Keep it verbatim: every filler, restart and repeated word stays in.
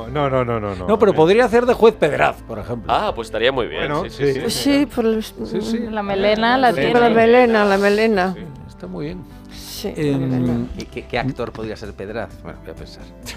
no, no, no, no. No, no pero podría hacer de juez Pedraz, por ejemplo. Ah, pues estaría muy bien. Bueno, sí, sí, sí. Pues sí, por los- Sí, sí. La melena la Sí, tiene. la melena, la melena. Está muy bien. Sí, Em, la melena. ¿Qué, qué, qué actor podría ser Pedraz? Bueno, voy a pensar.